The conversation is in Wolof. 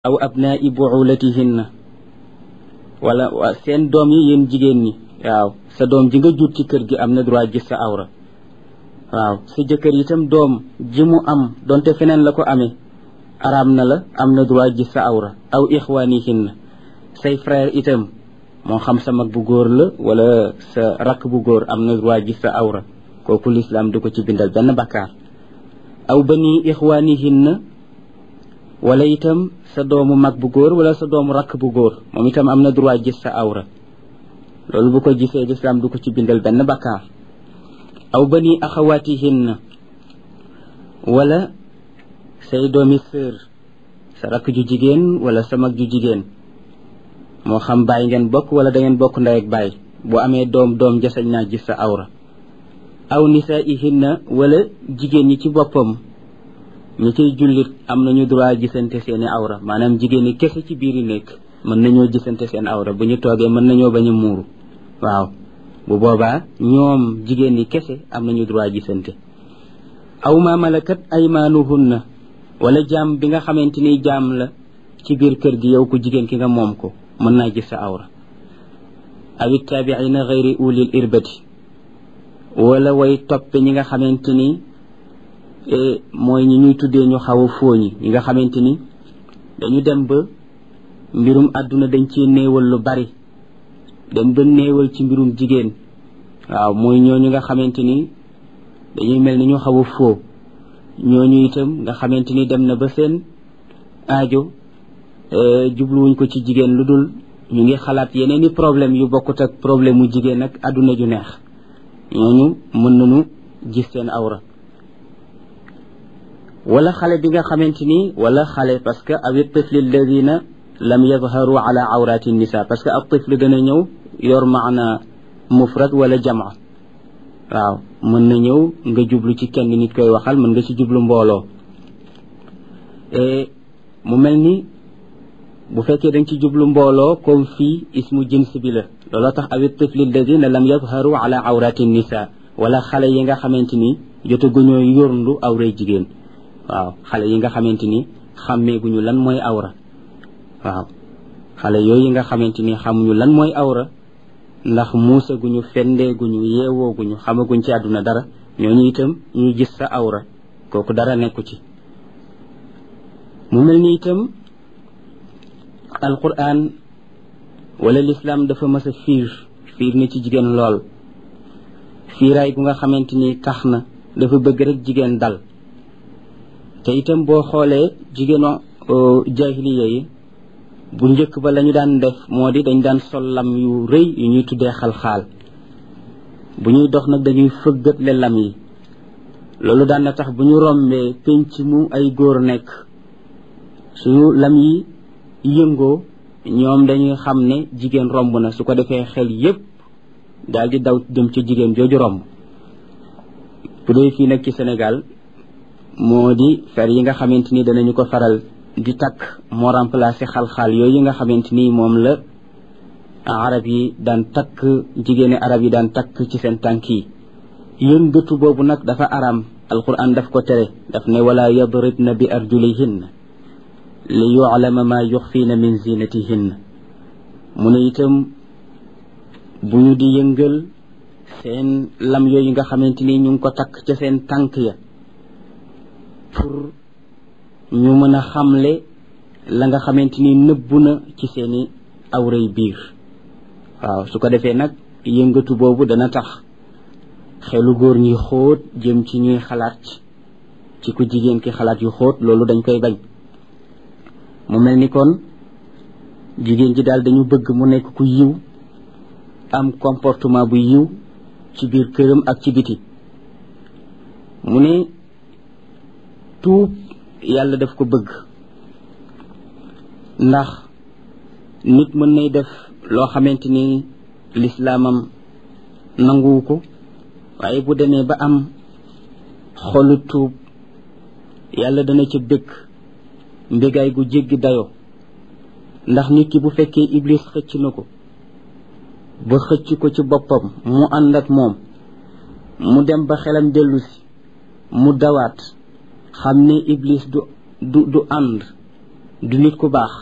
aw abnaa'i bu'ulatihinna wala seen doom yi yéen jigéen ñi waaw sa doom ji nga jur ci kër gi am na droit gis sa awra waaw sa jëkkër itam doom ji mu am donte feneen la ko amee araam na la am na droit gis sa awra aw ixwaanihinna say frère itam moo xam sa mag bu góor la wala sa rakk bu góor am na droit gis sa awra kooku lislaam du ko ci bindal benn bakkaar aw bani ixwaanihinna wala itam sa doomu mag bu góor wala sa doomu rakk bu góor moom itam am na droit gis sa awra loolu bu ko gisee lislaam du ko ci bindal benn bakkaar aw bani axawaatihinna wala say doomi sœur sa rakk ju jigéen wala sa mag ju jigéen moo xam baay ngeen bokk wala da ngeen bokk ndey ak baay bu amee doom jasañ naa gis sa awra aw nisaihinna wala jigéen ñi ci boppam ñi ciy jullit am nañu droit gisante seeni awra maanaam jigéen ñi kese ci biiri nekk mën nañoo gisante seen awra bu ñu toogee mën nañoo bañ a muuru waaw bu boobaa ñoom jigéen ñi kese am nañu droit gisante aw ma malakat aymaanuhunna wala jaam bi nga xamante ni jaam la ci biir kër gi yow ku jigéen ki nga moom ko mën naa gis sa awra aw ittaabiina gayri ulil irbati wala way toppe ñi nga xamante ni mooy ñi ñuy tuddee ñu xaw a fooñi ñi nga xamante ni dañu dem ba mbirum àdduna dañ ci néewal lu bari dem ba néewal ci mbirum jigéen waaw mooy ñooñu nga xamante ni dañuy mel ni ñu xaw a foo ñooñu itam nga xamante ni dem na ba seen aajo jubluwuñ ko ci jigéen lu dul ñu ngi xalaat yeneen i problème yu bokkut ak problème mu jigéen ak àdduna ju neex ñooñu mën nañu gis seen awra wala xale bi nga xamante ni wala xale parce que awi tifli alladina lam yadharu ala awrati nisa parce que ab tifli dana ñëw yor maana mufrad wala jamaa waaw mën na ñëw nga jublu ci kenn nit koy waxal mën nga ci jublu mbooloo mu mel ni bu fekkee dañ ci jublu mbooloo comme fii ismu jins bi la looloo tax awi tifli alladina lam yadharu ala awrati nisa wala xale yi nga xamante ni jotaguñoo yorndu awray jigéen waaw xale yi nga xamante ni xàmmeeguñu lan mooy awra waaw xale yooyu nga xamante ni xamuñu lan mooy awra ndax muusaguñu fendeeguñu yeewooguñu xamaguñ ci àdduna dara ñooñu itam ñuy gis sa awra kooku dara nekku ci mu mel ni itam alquran wala lislaam dafa mas a fiir na ci jigéen lool fiiraay gu nga xamante ni tax na dafa bëgg rek jigéen dal te itam boo xoolee jigéenu jaahiliya yi bu njëkk ba la ñu daan def moo di dañ daan sol lam yu rëy yu ñuy tuddee xalxaal bu ñuy dox nag dañuy fëggatle lam yi loolu daan na tax bu ñu rombee penc mu ay góor nekk suñu lam yi yëngoo ñoom dañuy xam ne jigéen romb na su ko defee xel yépp daal di daw dem ci jigéen jooju romb bu dee fii nag ci Sénégal moo di fer yi nga xamante ni danañu ko faral di takk moo remplacé xal-xaal yooyu nga xamante ni moom la arab yi daan takk jigéeni arab yi daan takk ci seen tànk yi yëngatu boobu nag dafa araam alquran daf ko tere daf ne wala yadribna bi arjulihinna li yu'lama ma yuxfiina min zinatihinna mu ne itam bu ñu di yëngal seen lam yooyu nga xamante ni ñu ngi ko takk ca seen tànk ya pour ñu mën a xamle la nga xamante ni nëbbu na ci seeni awray biir waaw su ko defee nag yëngatu boobu dana tax xelu góor ñi xóot jëm ci ñuy xalaat ci ku jigéen ki xalaat yu xóot loolu dañ koy bañ mu mel ni kon jigéen ji daal dañu bëgg mu nekk ku yiw am comportement bu yiw ci biir këram ak ci biti mu ne tuub yàlla daf ko bëgg ndax nit mën nay def loo xamante ni lislaamam nanguwu ko waaye bu demee ba am xolu tuub yàlla dana ca bëgg mbégaay gu jéggi dayoo ndax nit ki bu fekkee iblis xëcc na ko ba xëcc ko ci boppam mu ànd ak moom mu dem ba xelam dellusi mu dawaat xam ne iblis du ànd du nit ku baax